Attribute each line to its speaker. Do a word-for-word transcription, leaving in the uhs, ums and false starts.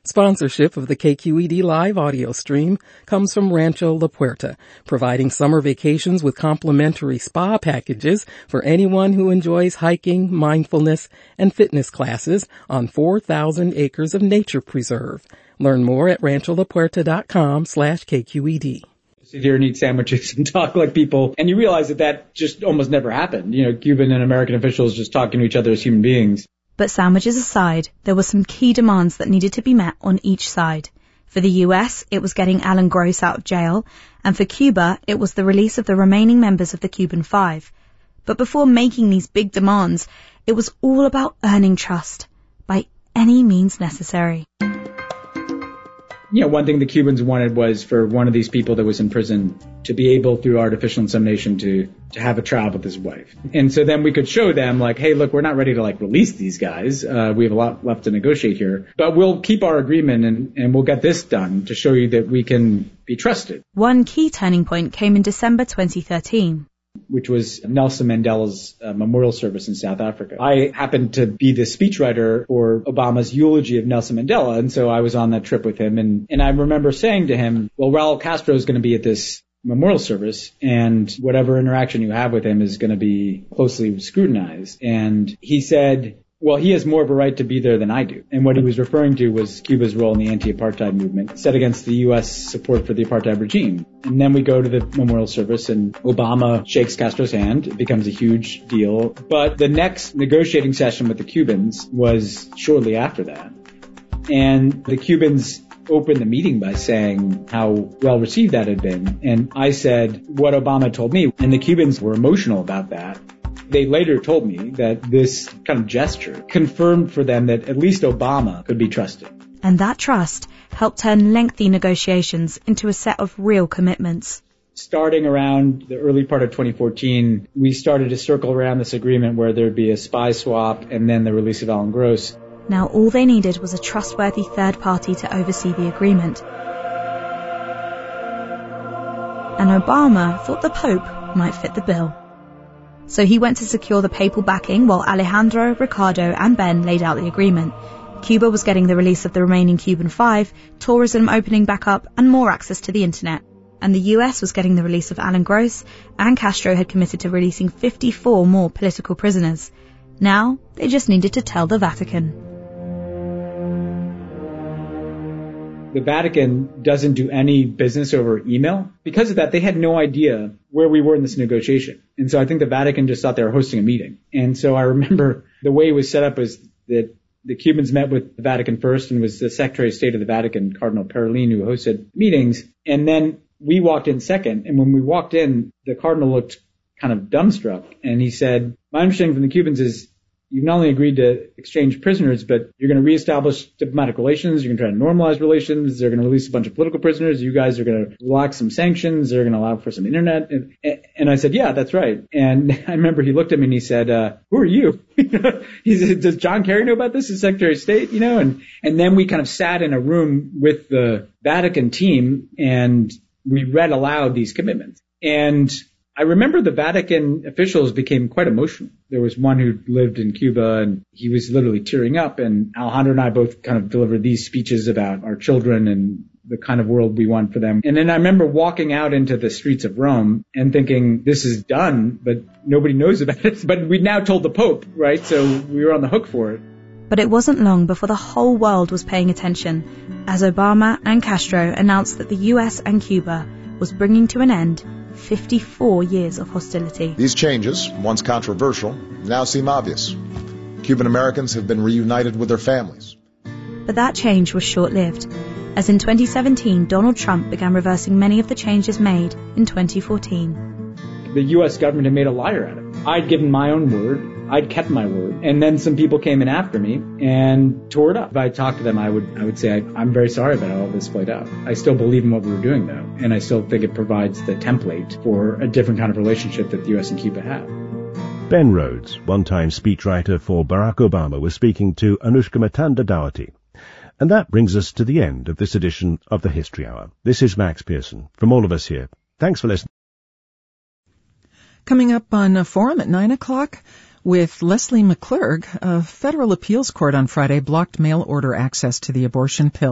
Speaker 1: Sponsorship of the K Q E D live audio stream comes from Rancho La Puerta, providing summer vacations with complimentary spa packages for anyone who enjoys hiking, mindfulness, and fitness classes on four thousand acres of nature preserve. Learn more at rancho la puerta dot com slash K Q E D.
Speaker 2: Sit here and eat sandwiches and talk like people, and you realize that that just almost never happened. You know, Cuban and American officials just talking to each other as human beings.
Speaker 3: But sandwiches aside, there were some key demands that needed to be met on each side. For the U S, it was getting Alan Gross out of jail, and for Cuba, it was the release of the remaining members of the Cuban Five. But before making these big demands, it was all about earning trust, by any means necessary.
Speaker 2: You know, one thing the Cubans wanted was for one of these people that was in prison to be able, through artificial insemination, to, to have a child with his wife. And so then we could show them, like, hey, look, we're not ready to, like, release these guys. Uh, we have a lot left to negotiate here. But we'll keep our agreement and, and we'll get this done to show you that we can be trusted.
Speaker 3: One key turning point came in December twenty thirteen.
Speaker 2: Which was Nelson Mandela's uh, memorial service in South Africa. I happened to be the speechwriter for Obama's eulogy of Nelson Mandela, and so I was on that trip with him. And, and I remember saying to him, well, Raul Castro is going to be at this memorial service, and whatever interaction you have with him is going to be closely scrutinized. And he said, well, he has more of a right to be there than I do. And what he was referring to was Cuba's role in the anti-apartheid movement, set against the U S support for the apartheid regime. And then we go to the memorial service and Obama shakes Castro's hand. It becomes a huge deal. But the next negotiating session with the Cubans was shortly after that. And the Cubans opened the meeting by saying how well received that had been. And I said what Obama told me, and the Cubans were emotional about that. They later told me that this kind of gesture confirmed for them that at least Obama could be trusted.
Speaker 3: And that trust helped turn lengthy negotiations into a set of real commitments.
Speaker 2: Starting around the early part of twenty fourteen, we started to circle around this agreement where there'd be a spy swap and then the release of Alan Gross.
Speaker 3: Now all they needed was a trustworthy third party to oversee the agreement. And Obama thought the Pope might fit the bill. So he went to secure the papal backing while Alejandro, Ricardo and Ben laid out the agreement. Cuba was getting the release of the remaining Cuban Five, tourism opening back up and more access to the internet. And the U S was getting the release of Alan Gross, and Castro had committed to releasing fifty-four more political prisoners. Now they just needed to tell the Vatican.
Speaker 2: The Vatican doesn't do any business over email. Because of that, they had no idea where we were in this negotiation. And so I think the Vatican just thought they were hosting a meeting. And so I remember the way it was set up was that the Cubans met with the Vatican first, and it was the Secretary of State of the Vatican, Cardinal Parolin, who hosted meetings. And then we walked in second. And when we walked in, the Cardinal looked kind of dumbstruck. And he said, my understanding from the Cubans is you've not only agreed to exchange prisoners, but you're going to reestablish diplomatic relations. You're going to try to normalize relations. They're going to release a bunch of political prisoners. You guys are going to relax some sanctions. They're going to allow for some internet. And, and I said, yeah, that's right. And I remember he looked at me and he said, uh, who are you? He said, does John Kerry know about this as Secretary of State? You know, and, and then we kind of sat in a room with the Vatican team and we read aloud these commitments. And I remember the Vatican officials became quite emotional. There was one who lived in Cuba and he was literally tearing up, and Alejandro and I both kind of delivered these speeches about our children and the kind of world we want for them. And then I remember walking out into the streets of Rome and thinking, this is done, but nobody knows about it. But we'd now told the Pope, right? So we were on the hook for it.
Speaker 3: But it wasn't long before the whole world was paying attention as Obama and Castro announced that the U S and Cuba was bringing to an end fifty-four years of hostility.
Speaker 4: These changes, once controversial, now seem obvious. Cuban Americans have been reunited with their families.
Speaker 3: But that change was short-lived, as in twenty seventeen, Donald Trump began reversing many of the changes made in twenty fourteen.
Speaker 2: The U S government had made a liar out of it. I'd given my own word. I'd kept my word. And then some people came in after me and tore it up. If I talked to them, I would I would say, I, I'm very sorry about how all this played out. I still believe in what we were doing, though. And I still think it provides the template for a different kind of relationship that the U S and Cuba have.
Speaker 5: Ben Rhodes, one-time speechwriter for Barack Obama, was speaking to Anushka Matanda-Daugherty. And that brings us to the end of this edition of the History Hour. This is Max Pearson. From all of us here, thanks for listening.
Speaker 6: Coming up on a forum at nine o'clock, with Leslie McClurg, a federal appeals court on Friday blocked mail-order access to the abortion pill.